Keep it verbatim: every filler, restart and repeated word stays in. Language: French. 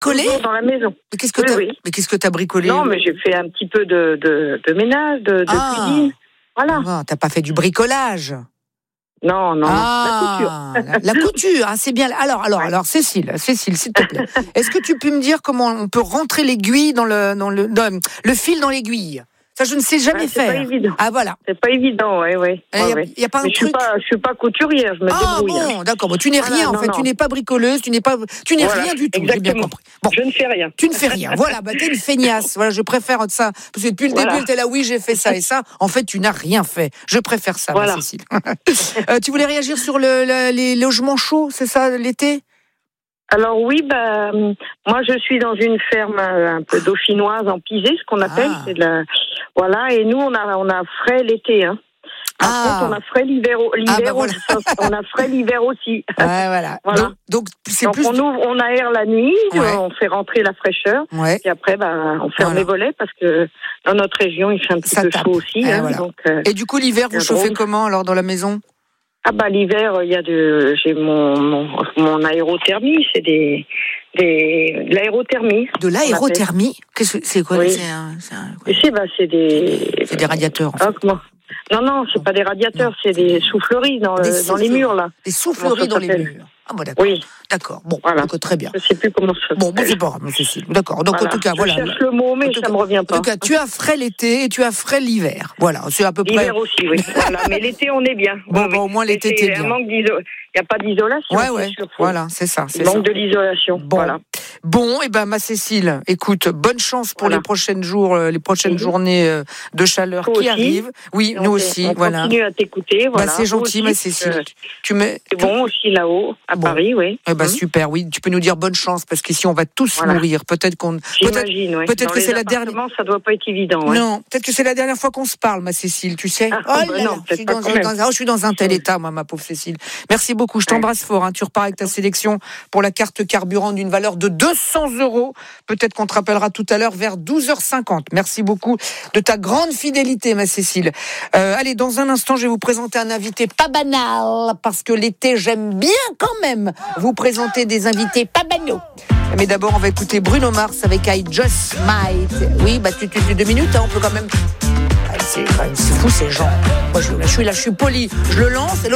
bricolé dans la maison. Mais qu'est-ce que oui, t'as oui. Mais qu'est-ce que t'as bricolé? Non, mais j'ai fait un petit peu de, de, de ménage, de, de ah. cuisine. Voilà. Ah, t'as pas fait du bricolage? Non, non, ah, la couture. La, la couture, ah, c'est bien. Alors, alors, alors, Cécile, Cécile, s'il te plaît, est-ce que tu peux me dire comment on peut rentrer l'aiguille dans le, dans le, dans, le fil dans l'aiguille? Ça, je ne sais jamais ouais, c'est faire. C'est pas évident. Ah, voilà. C'est pas évident, oui, oui. Il ouais, ouais. n'y a, a pas un Mais truc. Je suis pas, je suis pas couturière, je me ah, débrouille. Ah bon, d'accord. Bon, tu n'es voilà, rien, non, en fait. Non. Tu n'es pas bricoleuse, tu n'es pas, tu n'es voilà, rien du tout. Exactement. J'ai bien compris. Bon. Je ne fais rien. Tu ne fais rien. Voilà, bah, t'es une feignasse. Voilà, je préfère ça. Parce que depuis le voilà. début, t'es là, oui, j'ai fait ça et ça. En fait, tu n'as rien fait. Je préfère ça, voilà. ma Cécile. euh, tu voulais réagir sur le, le, les logements chauds, c'est ça, l'été? Alors oui, bah, moi je suis dans une ferme un peu dauphinoise en pisé, ce qu'on appelle, ah. c'est de la, voilà, et nous on a on a frais l'été, hein. Par ah. contre, on a frais l'hiver, l'hiver, ah bah voilà. on a frais l'hiver aussi. Ouais, voilà. voilà. Donc, donc c'est donc plus. on ouvre, on aère la nuit, ouais. on fait rentrer la fraîcheur, ouais. et après, bah, on ferme voilà. les volets parce que dans notre région, il fait un petit Ça peu tape. chaud aussi. Ouais, hein, voilà. donc, euh, et du coup, l'hiver, vous chauffez comment alors dans la maison? Ah bah l'hiver, il y a de, j'ai mon mon, mon aérothermie, c'est des des de l'aérothermie. De l'aérothermie? Qu'est-ce que c'est quoi? Oui. C'est un, c'est un, quoi. C'est bah c'est des. C'est des radiateurs. En fait. Ah, comment Non non, c'est pas des radiateurs, non. c'est des souffleries dans des le, souffleries. dans les murs là. Des souffleries dans les murs. Ah bon, d'accord. Oui. D'accord. Bon, voilà. donc, très bien. Je sais plus comment ça. Bon, bon c'est pas grave, Cécile. D'accord. Donc voilà. en tout cas, je voilà. Je cherche le mot, mais ça cas, me revient pas. En tout cas, tu as frais l'été et tu as frais l'hiver. Voilà, c'est à peu près. L'hiver aussi, oui. Voilà, mais l'été on est bien. Bon, oui, bon au moins l'été t'es bien. Manque d'iso... Il n'y a pas d'isolation. Ouais, ouais. Voilà, c'est ça. C'est Il manque ça. de l'isolation. Bon. Voilà. Bon, et eh ben ma Cécile, écoute, bonne chance pour voilà. les prochaines jours, les prochaines mmh. journées de chaleur Toi qui aussi. arrivent. Oui, Donc, nous aussi. on voilà. continue à t'écouter. Voilà. Bah, c'est gentil, aussi, ma Cécile. Euh, tu mets. C'est bon aussi là-haut, à bon. Paris, oui. Eh ben mmh. super, oui. Tu peux nous dire bonne chance parce qu'ici on va tous voilà. mourir. Peut-être qu'on. J'imagine, peut-être, oui. peut-être Dans que les c'est la dernière. Ça doit pas être évident. Ouais. Non, peut-être que c'est la dernière fois qu'on se parle, ma Cécile. Tu sais. Ah, oh là bah là, non, je suis pas dans, un, dans, oh, je suis dans un tel oui. état, moi, ma pauvre Cécile. Merci beaucoup. Je t'embrasse ouais. fort. Hein. Tu repars avec ta sélection pour la carte carburant d'une valeur de deux cents euros. Peut-être qu'on te rappellera tout à l'heure vers douze heures cinquante. Merci beaucoup de ta grande fidélité, ma Cécile. Euh, allez, dans un instant, je vais vous présenter un invité pas banal, parce que l'été, j'aime bien quand même vous présenter des invités pas banaux. Mais d'abord, on va écouter Bruno Mars avec I Just Might. Oui, bah, tu, tu, tu deux minutes, hein, on peut quand même. C'est, c'est fou, ces gens. Moi, je, là, je suis là, je suis poli. Je le lance et